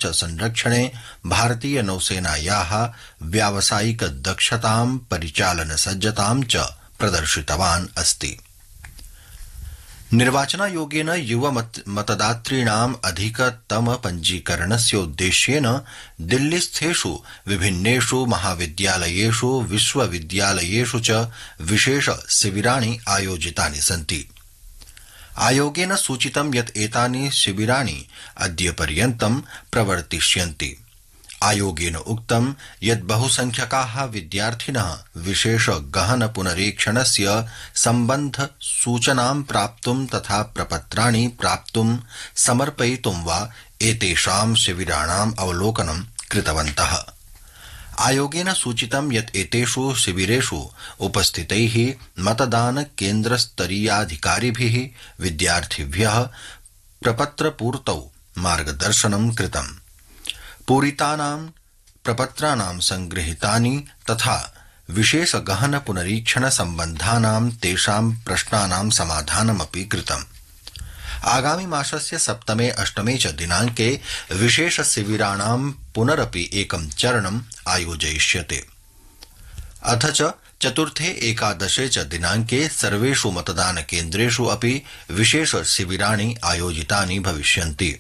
च संरक्षणे भारतीय नौसेनायाः व्यावसायिक दक्षतां परिचालन सज्जतां च प्रदर्शितवान् अस्ति। निर्वाचनायोगेन युव मतदातॄणाम् अधिकतम पञ्जीकरणस्य उद्देश्येन दिल्लीस्थेषु विभिन्नेषु महाविद्यालयेषु विश्वविद्यालयेषु च विशेष शिबिराणि आयोजितानि सन्ति। आयोगेन सूचितं यत् एतानि शिबिराणि अद्यपर्यन्तं प्रवर्तिष्यन्ति। आयोगेन उक्तं यत् बहुसंख्यकाः विद्यार्थिनः विशेष गहन पुनरीक्षणस्य सम्बन्ध सूचनां प्राप्तुं तथा प्रपत्राणि प्राप्तुं समर्पयितुं वा एतेषां शिबिराणाम् अवलोकनं कृतवन्तः। आयोगेन सूचितं यत् एतेषु शिबिरेषु उपस्थितैः मतदान केन्द्रस्तरीयाधिकारिभिः विद्यार्थिभ्यः प्रपत्रपूर्तौ मार्गदर्शनं कृतम्। पूरितानां प्रपत्राणां संगृहीतानि तथा विशेष गहन पुनरीक्षण सम्बन्धानां तेषां प्रश्नानां समाधानमपि कृतम्। आगामि मासस्य 7-8 च दिनाङ्के विशेष शिबिराणां पुनरपि एकं चरणम् आयोजयिष्यते। अथ च 4-11 च दिनाङ्के सर्वेषु मतदान केन्द्रेषु अपि विशेष शिबिराणि आयोजितानि भविष्यन्ति।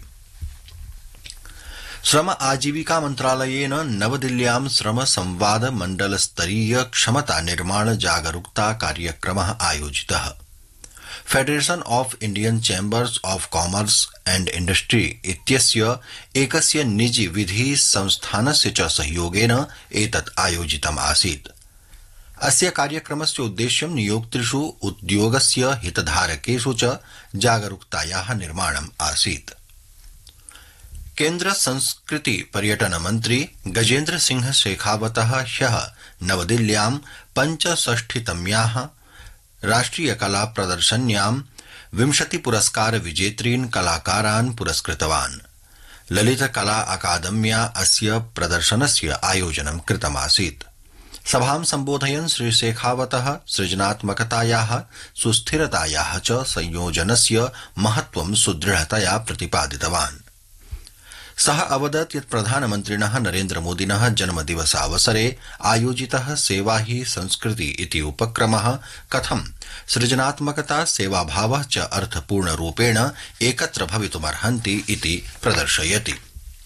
श्रम आजीविका मन्त्रालयेन नवदिल्ल्यां श्रम संवाद मण्डल स्तरीय क्षमता निर्माण जागरूकता कार्यक्रमः आयोजितः। Federation of Indian chambers of commerce and industry इत्यस्य एकस्य निजी विधि संस्थानस्य च सहयोगेन एतत् आयोजितम् आसीत्। अस्य कार्यक्रमस्य उद्देश्यं नियोक्तृषु उद्योगस्य हितधारकेषु च जागरूकतायाः निर्माणम् आसीत्। केन्द्र संस्कृति पर्यटन मन्त्री गजेन्द्र सिंह शेखावतः ह्यः नवदिल्ल्यां 65तम्याः राष्ट्रिय कला प्रदर्शन्यां 20 पुरस्कार विजेतॄन् कलाकारान् पुरस्कृतवान्। ललित कला अकादम्या अस्य प्रदर्शनस्य आयोजनं कृतमासीत्। सभां सम्बोधयन् श्री शेखावतः सृजनात्मकतायाः सुस्थिरतायाः च संयोजनस्य महत्त्वं सुदृढतया प्रतिपादितवान्। सः अवदत् यत् प्रधानमन्त्रिणः नरेन्द्रमोदिनः जन्मदिवसावसरे आयोजितः सेवा ही संस्कृति इति उपक्रमः कथं सृजनात्मकता सेवाभावः च अर्थपूर्णरूपेण एकत्र भवितुमर्हन्ति इति प्रदर्शयति।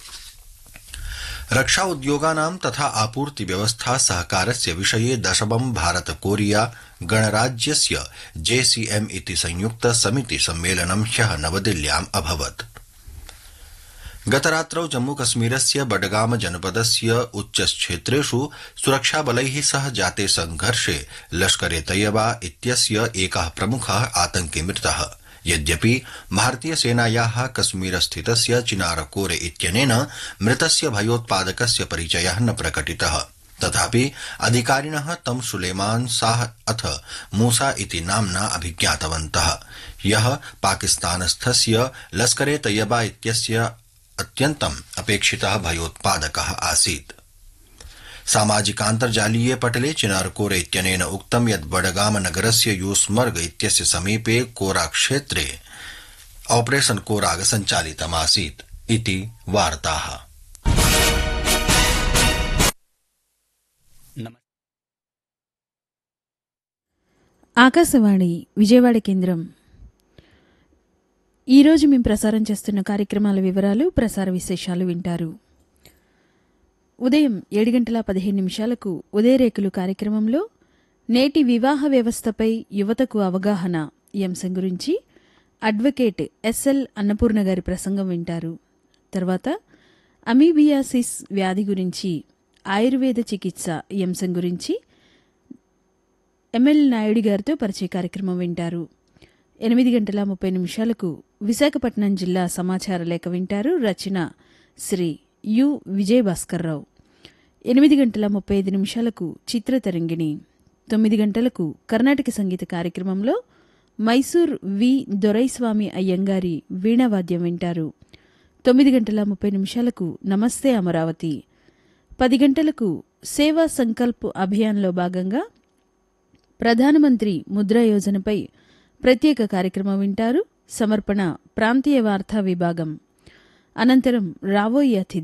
रक्षा उद्योगानां तथा आपूर्ति व्यवस्था सहकारस्य विषये 10 भारत कोरिया गणराज्यस्य JCM इति संयुक्त समिति सम्मेलनं ह्यः नवदिल्ल्याम् अभवत्। गतरात्रौ जम्मूकश्मीरस्य बडगाम जनपदस्य उच्चक्षेत्रेषु सुरक्षाबलैः सह जाते संघर्षे लश्कर तैयबा इत्यस्य एकः प्रमुखः आतंकी मृतः। यद्यपि भारतीय सेनायाः कश्मीरस्थितस्य चिनारकोरे इत्यनेन मृतस्य भयोत्पादकस्य परिचयः न प्रकटितः, तथापि अधिकारिणः तं सुलेमान शाह अथ मूसा इति नाम्ना अभिज्ञातवन्तः, यः पाकिस्तानस्थस्य लश्कर तैयबा इत्यस्य अत्यन्तम् अपेक्षितः भयोत्पादकः आसीत्। सामाजिकान्तर्जालीये पटले चिनारकोरे इत्यनेन उक्तं यत् बडगाम नगरस्य यूसमर्ग इत्यस्य समीपे कोराक्षेत्रे ऑपरेशन कोराग सञ्चालितमासीत् इति वार्ताः। ఆకాశవాణి విజయవాడ కేంద్రం. ఈరోజు మేము ప్రసారం చేస్తున్న కార్యక్రమాల వివరాలు, ప్రసార విశేషాలు వింటారు. ఉదయం 7:15 ఉదయరేకులు కార్యక్రమంలో నేటి వివాహ వ్యవస్థపై యువతకు అవగాహన ఈ అంశం గురించి అడ్వకేట్ SL అన్నపూర్ణ గారి ప్రసంగం వింటారు. తర్వాత అమీబియాసిస్ వ్యాధి గురించి ఆయుర్వేద చికిత్స ఈ అంశం గురించి ML నాయుడు గారితో పరిచయ కార్యక్రమం వింటారు. 8:30 విశాఖపట్నం జిల్లా సమాచార లేఖ వింటారు. రచన శ్రీ యు విజయభాస్కర్రావు. 8:35 చిత్రతరంగిణి. 9 గంటలకు కర్ణాటక సంగీత కార్యక్రమంలో మైసూర్ వి దొరైస్వామి అయ్యంగారి వీణావాద్యం వింటారు. 9:30 నమస్తే అమరావతి. 10 గంటలకు సేవా సంకల్ప్ అభియాన్లో భాగంగా ప్రధానమంత్రి ముద్రా యోజనపై ప్రత్యేక కార్యక్రమం వింటారు. సమర్పణ ప్రాంతీయ వార్తా విభాగం. అనంతరం రాబోయే అతిథి